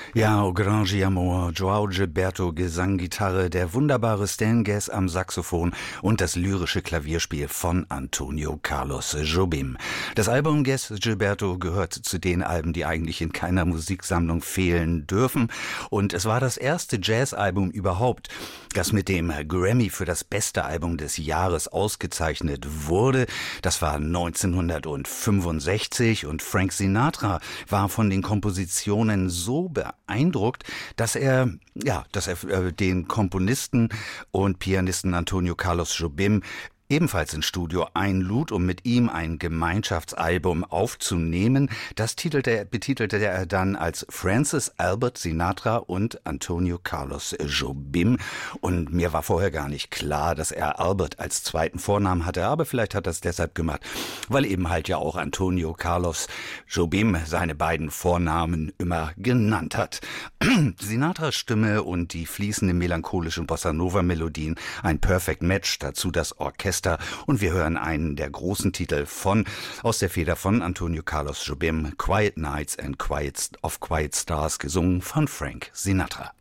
Ja, O Grande Amor, João Gilberto Gesang, Gitarre, der wunderbare Stan Getz am Saxophon und das lyrische Klavierspiel von Antonio Carlos Jobim. Das Album Getz Gilberto gehört zu den Alben, die eigentlich in keiner Musiksammlung fehlen dürfen. Und es war das erste Jazzalbum überhaupt, das mit dem Grammy für das beste Album des Jahres ausgezeichnet wurde. Das war 1965 und Frank Sinatra war von den Kompositionen so beeindruckt, dass er den Komponisten und Pianisten Antonio Carlos Jobim ebenfalls ins Studio einlud, um mit ihm ein Gemeinschaftsalbum aufzunehmen. Das betitelte er dann als Francis Albert Sinatra und Antonio Carlos Jobim. Und mir war vorher gar nicht klar, dass er Albert als zweiten Vornamen hatte, aber vielleicht hat er es deshalb gemacht, weil eben halt ja auch Antonio Carlos Jobim seine beiden Vornamen immer genannt hat. Sinatras Stimme und die fließenden melancholischen Bossa-Nova-Melodien, ein Perfect Match, dazu das Orchester. Und wir hören einen der großen Titel aus der Feder von Antonio Carlos Jobim, Quiet Nights and Quiet Stars, gesungen von Frank Sinatra.